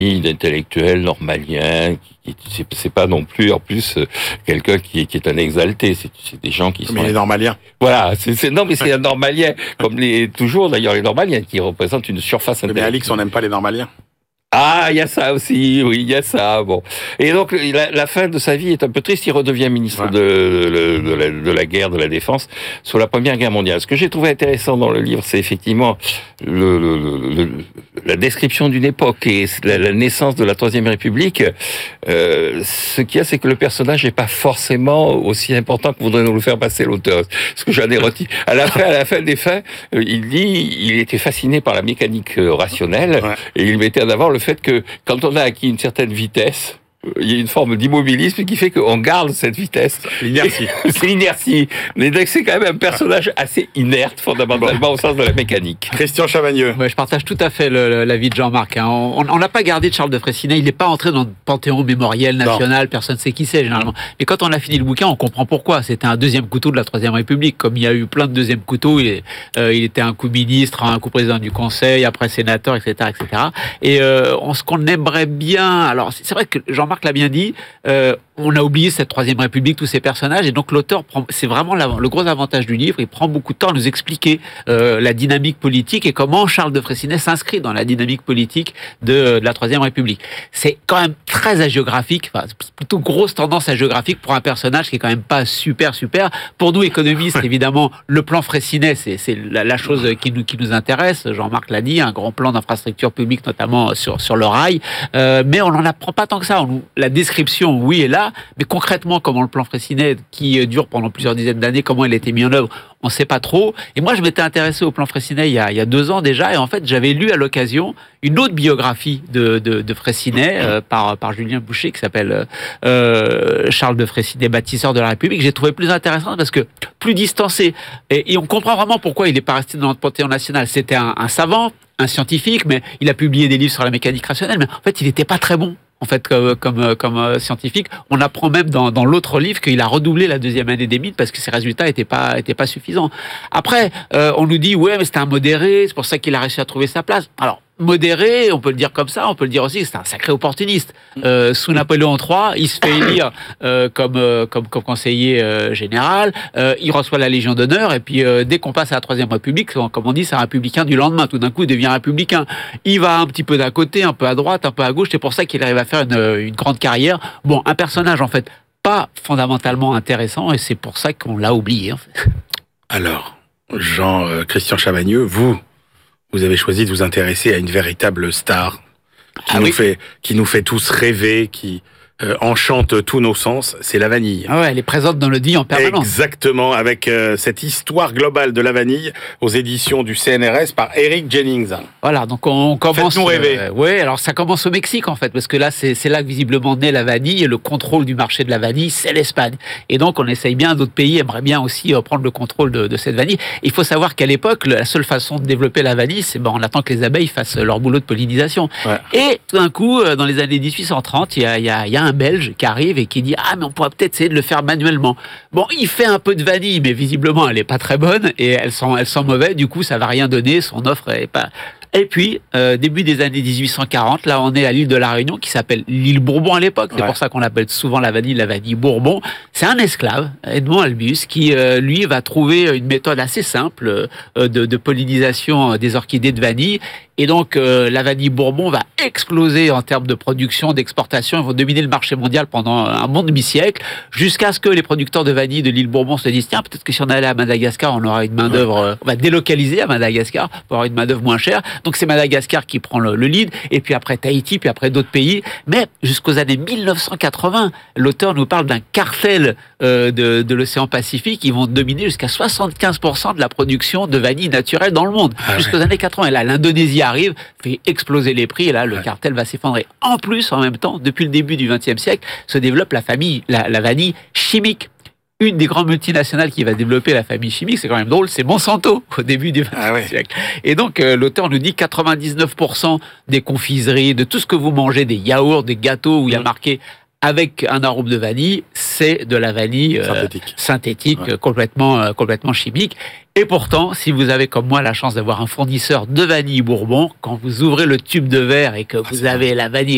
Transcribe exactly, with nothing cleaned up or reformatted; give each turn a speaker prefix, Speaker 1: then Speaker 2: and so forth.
Speaker 1: d'intellectuels normaliens, qui, qui, c'est, c'est pas non plus en plus quelqu'un qui est, qui est un exalté. C'est, c'est des gens qui sont.
Speaker 2: Mais les normaliens.
Speaker 1: Voilà, c'est, c'est non, mais c'est un normalien, comme les toujours d'ailleurs les normaliens qui représentent une surface intellectuelle.
Speaker 2: Mais Alix, on n'aime pas les normaliens.
Speaker 1: Ah, il y a ça aussi, oui, il y a ça. Bon, et donc la, la fin de sa vie est un peu triste. Il redevient ministre ouais. de, de, de, la, de la guerre, de la défense, sur la Première Guerre mondiale. Ce que j'ai trouvé intéressant dans le livre, c'est effectivement le, le, le, la description d'une époque et la, la naissance de la Troisième République. Euh, ce qu'il y a, c'est que le personnage n'est pas forcément aussi important que voudrait nous le faire passer l'auteur. Ce que j'en ai retiré. À la fin, à la fin des fins, il dit, il était fasciné par la mécanique rationnelle ouais. et il mettait en avant le fait que quand on a acquis une certaine vitesse, il y a une forme d'immobilisme qui fait qu'on garde cette vitesse.
Speaker 2: L'inertie.
Speaker 1: C'est l'inertie. Mais c'est quand même un personnage assez inerte, fondamentalement, bon. au sens de la mécanique.
Speaker 2: Christian Chavagneux.
Speaker 3: Ouais, je partage tout à fait le, le, l'avis de Jean-Marc. Hein. On n'a pas gardé de Charles de Freycinet. Il n'est pas entré dans le panthéon mémoriel national. Non. Personne ne sait qui c'est, généralement. Mais quand on a fini le bouquin, on comprend pourquoi. C'était un deuxième couteau de la Troisième République. Comme il y a eu plein de deuxièmes couteaux, il, est, euh, il était un coup ministre, un coup président du Conseil, après sénateur, et cetera, et cetera. Et euh, on, ce qu'on aimerait bien... Alors, c'est vrai que Jean-Marc Marc l'a bien dit, euh, on a oublié cette Troisième République, tous ces personnages, et donc l'auteur prend, c'est vraiment la, le gros avantage du livre, il prend beaucoup de temps à nous expliquer euh, la dynamique politique et comment Charles de Freycinet s'inscrit dans la dynamique politique de, de la Troisième République. C'est quand même très hagiographique, enfin, plutôt grosse tendance hagiographique pour un personnage qui est quand même pas super super. Pour nous économistes, évidemment, le plan Freycinet, c'est, c'est la, la chose qui nous, qui nous intéresse. Jean-Marc l'a dit, un grand plan d'infrastructure publique, notamment sur, sur le rail, euh, mais on n'en apprend pas tant que ça. On, la description, oui, est là, mais concrètement, comment le plan Freycinet, qui dure pendant plusieurs dizaines d'années, comment il a été mis en œuvre, on ne sait pas trop. Et moi, je m'étais intéressé au plan Freycinet il y a, il y a deux ans déjà, et en fait, j'avais lu à l'occasion une autre biographie de, de, de Freycinet euh, par, par Julien Boucher, qui s'appelle euh, Charles de Freycinet, bâtisseur de la République. J'ai trouvé plus intéressante parce que plus distancé. Et, et on comprend vraiment pourquoi il n'est pas resté dans le panthéon national. C'était un, un savant, un scientifique, mais il a publié des livres sur la mécanique rationnelle, mais en fait, il n'était pas très bon. En fait, comme, comme, comme scientifique, on apprend même dans, dans l'autre livre qu'il a redoublé la deuxième année des mythes parce que ses résultats n'étaient pas, étaient pas suffisants. Après, euh, on nous dit, ouais, mais c'était un modéré, c'est pour ça qu'il a réussi à trouver sa place. Alors, modéré, on peut le dire comme ça, on peut le dire aussi que c'est un sacré opportuniste. Euh, sous Napoléon trois, il se fait élire euh, comme, euh, comme, comme conseiller euh, général, euh, il reçoit la Légion d'honneur, et puis euh, dès qu'on passe à la Troisième République, comme on dit, c'est un républicain du lendemain, tout d'un coup il devient républicain. Il va un petit peu d'un côté, un peu à droite, un peu à gauche, c'est pour ça qu'il arrive à faire une, une grande carrière. Bon, un personnage en fait pas fondamentalement intéressant, et c'est pour ça qu'on l'a oublié en fait.
Speaker 2: Alors, Jean-Christian euh, Chavagneux, vous Vous avez choisi de vous intéresser à une véritable star qui, ah nous, oui. fait, qui nous fait tous rêver, qui euh, enchante tous nos sens, c'est la vanille.
Speaker 3: Ah ouais, elle est présente dans notre vie en permanence.
Speaker 2: Exactement, avec euh, cette histoire globale de la vanille aux éditions du C N R S par Eric Jennings.
Speaker 3: Voilà, donc on commence...
Speaker 2: Faites-nous rêver.
Speaker 3: Euh, oui, alors ça commence au Mexique en fait, parce que là, c'est, c'est là que visiblement naît la vanille, et le contrôle du marché de la vanille, c'est l'Espagne. Et donc on essaye bien, d'autres pays aimeraient bien aussi euh, prendre le contrôle de, de cette vanille. Il faut savoir qu'à l'époque, la seule façon de développer la vanille, c'est ben, on attend que les abeilles fassent leur boulot de pollinisation. Ouais. Et tout d'un coup, dans les années dix-huit cent trente, il y a, y a, y a un Belge qui arrive et qui dit « Ah, mais on pourrait peut-être essayer de le faire manuellement. » Bon, il fait un peu de vanille, mais visiblement, elle n'est pas très bonne et elle sent, elle sent mauvais. Du coup, ça va rien donner. Son offre est pas... Et puis, euh, début des années dix-huit cent quarante, là, on est à l'île de la Réunion, qui s'appelle l'île Bourbon à l'époque. C'est ouais. pour ça qu'on appelle souvent la vanille la vanille Bourbon. C'est un esclave, Edmond Albus, qui, euh, lui, va trouver une méthode assez simple euh, de, de pollinisation des orchidées de vanille. Et donc, euh, la vanille Bourbon va exploser en termes de production, d'exportation. Ils vont dominer le marché mondial pendant un bon demi-siècle, jusqu'à ce que les producteurs de vanille de l'île Bourbon se disent « Tiens, peut-être que si on allait à Madagascar, on aura une main-d'œuvre... Euh, on va délocaliser à Madagascar pour avoir une main-d'œuvre moins chère. » Donc, c'est Madagascar qui prend le, le lead, et puis après Tahiti, puis après d'autres pays. Mais jusqu'aux années mille neuf cent quatre-vingts, l'auteur nous parle d'un cartel euh, de, de l'océan Pacifique. Ils vont dominer jusqu'à soixante-quinze pour cent de la production de vanille naturelle dans le monde. Ah jusqu'aux ouais. années quatre-vingts. Et là, l'Indonésie arrive, fait exploser les prix, et là, le ouais. cartel va s'effondrer. En plus, en même temps, depuis le début du vingtième siècle, se développe la, famille, la, la vanille chimique. Une des grandes multinationales qui va développer la famille chimique, c'est quand même drôle, c'est Monsanto, au début du vingtième ah ouais. siècle. Et donc, euh, l'auteur nous dit quatre-vingt-dix-neuf pour cent des confiseries, de tout ce que vous mangez, des yaourts, des gâteaux, où mmh. il y a marqué avec un arôme de vanille, c'est de la vanille euh, synthétique, synthétique ouais. complètement, euh, complètement chimique. Et pourtant, si vous avez comme moi la chance d'avoir un fournisseur de vanille Bourbon, quand vous ouvrez le tube de verre et que ah, vous avez la vanille